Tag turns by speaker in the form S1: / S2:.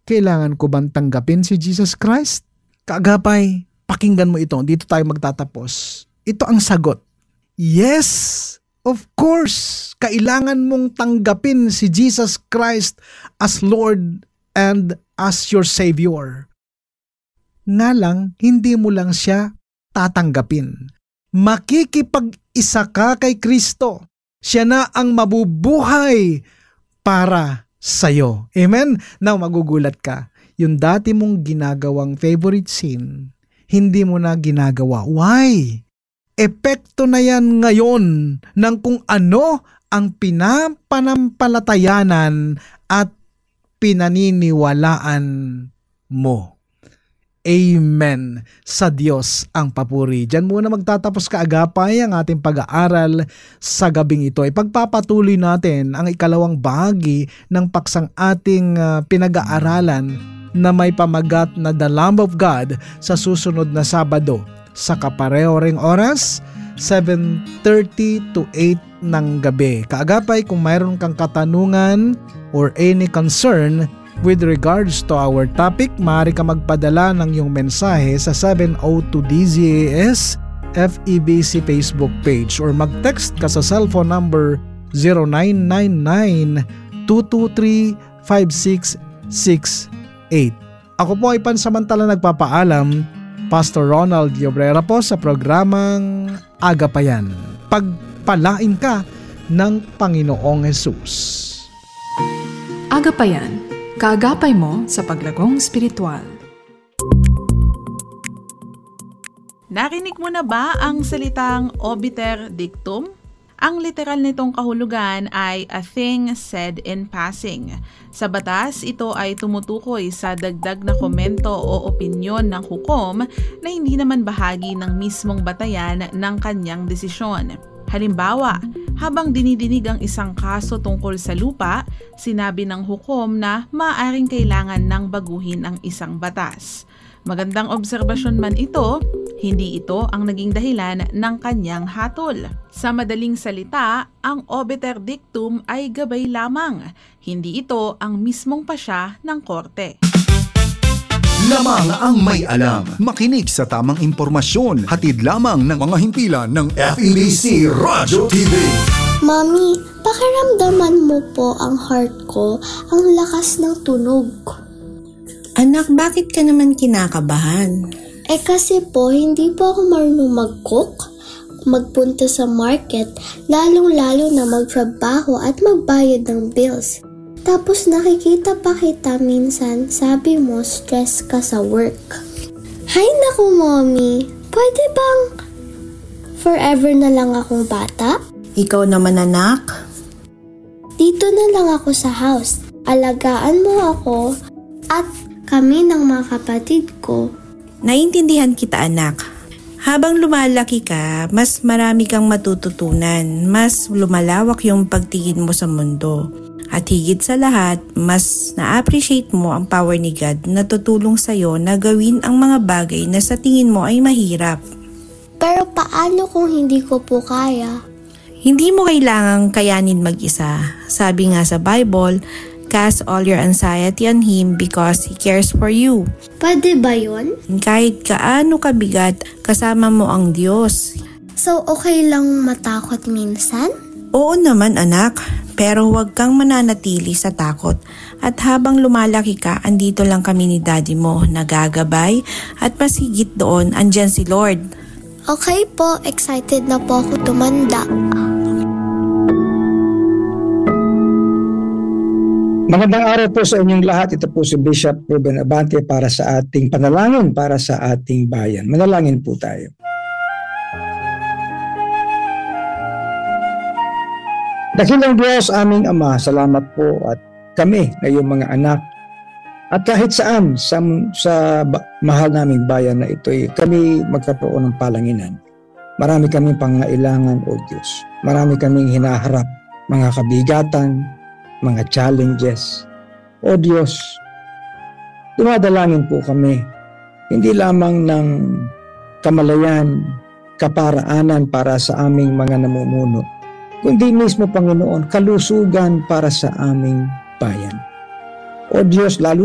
S1: Kailangan ko bang tanggapin si Jesus Christ? Kaagapay, pakinggan mo ito. Dito tayo magtatapos. Ito ang sagot. Yes, of course. Kailangan mong tanggapin si Jesus Christ as Lord and as your Savior. Nga lang, hindi mo lang siya tatanggapin. Makikipag-isa ka kay Kristo. Siya na ang mabubuhay para sa'yo. Amen? Now, magugulat ka. Yung dati mong ginagawang favorite sin, hindi mo na ginagawa. Why? Epekto na yan ngayon ng kung ano ang pinapanampalatayanan at pinaniniwalaan mo. Amen. Sa Diyos ang papuri. Diyan muna magtatapos kaagapay ang ating pag-aaral sa gabing ito. Ipagpapatuloy natin ang ikalawang bahagi ng paksang ating pinag-aaralan na may pamagat na The Lamb of God sa susunod na Sabado sa kapareho ring oras, 7:30 to 8 ng gabi. Kaagapay, kung mayroon kang katanungan or any concern with regards to our topic, maaari ka magpadala ng iyong mensahe sa 702 DZAS FEBC Facebook page or mag-text ka sa cellphone number 0999-223-5668. Ako po ay pansamantala nagpapaalam, Pastor Ronald Llobrera po sa programang Agapayan. Pagpalain ka ng Panginoong Hesus.
S2: Agapayan, kaagapay mo sa paglagong spiritual.
S3: Narinig mo na ba ang salitang obiter dictum? Ang literal nitong kahulugan ay a thing said in passing. Sa batas, ito ay tumutukoy sa dagdag na komento o opinyon ng hukom na hindi naman bahagi ng mismong batayan ng kanyang desisyon. Halimbawa, habang dinidinig ang isang kaso tungkol sa lupa, sinabi ng hukom na maaaring kailangan ng baguhin ang isang batas. Magandang obserbasyon man ito, hindi ito ang naging dahilan ng kanyang hatol. Sa madaling salita, ang obiter dictum ay gabay lamang, hindi ito ang mismong pasya ng korte.
S4: Lamang ang may alam. Makinig sa tamang impormasyon. Hatid lamang ng mga himpilan ng FEBC Radyo TV.
S5: Mami, pakiramdaman mo po ang heart ko, ang lakas ng tunog.
S6: Anak, bakit ka naman kinakabahan?
S5: Kasi po, hindi po ako marunong mag-cook, magpunta sa market, lalong-lalo na magtrabaho at magbayad ng bills. Tapos nakikita pa kita minsan, sabi mo stress ka sa work. Hay naku, Mommy, pwede bang forever na lang akong bata?
S6: Ikaw naman, anak.
S5: Dito na lang ako sa house. Alagaan mo ako at kami ng mga kapatid ko.
S6: Naiintindihan kita, anak. Habang lumalaki ka, mas marami kang matututunan. Mas lumalawak yung pagtingin mo sa mundo. At higit sa lahat, mas na-appreciate mo ang power ni God na tutulong sa'yo na gawin ang mga bagay na sa tingin mo ay mahirap.
S5: Pero paano kung hindi ko po kaya?
S6: Hindi mo kailangang kayanin mag-isa. Sabi nga sa Bible, cast all your anxiety on Him because He cares for you.
S5: Pwede ba yun?
S6: Kahit kaano kabigat, kasama mo ang Diyos.
S5: So okay lang matakot minsan?
S6: Oo naman, anak. Pero huwag kang mananatili sa takot. At habang lumalaki ka, andito lang kami ni Daddy mo, nagagabay. At mas higit doon, andyan si Lord.
S5: Okay po, excited na po ako tumanda.
S7: Magandang araw po sa inyong lahat. Ito po si Bishop Ruben Abante para sa ating panalangin para sa ating bayan. Manalangin po tayo. Dakilang Diyos, aming Ama, salamat po at kami na iyong mga anak. At kahit saan sa mahal naming bayan na ito'y kami magkaroon ng palanginan. Marami kaming pangailangan, O Diyos. Marami kaming hinaharap, mga kabigatan, mga challenges. O Diyos, dumadalangin po kami, hindi lamang ng kamalayan, kaparaanan para sa aming mga namumuno, kundi mismo, Panginoon, kalusugan para sa aming bayan. O Diyos, lalo